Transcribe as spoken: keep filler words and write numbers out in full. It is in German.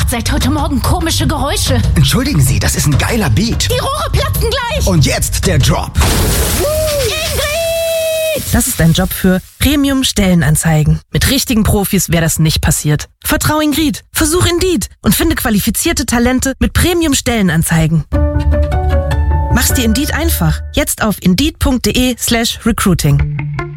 macht seit heute Morgen komische Geräusche. Entschuldigen Sie, das ist ein geiler Beat. Die Rohre platzen gleich. Und jetzt der Drop. Ingrid! Das ist ein Job für Premium-Stellenanzeigen. Mit richtigen Profis wäre das nicht passiert. Vertrau Ingrid, versuch Indeed und finde qualifizierte Talente mit Premium-Stellenanzeigen. Mach's dir Indeed einfach. Jetzt auf indeed.de slash recruiting.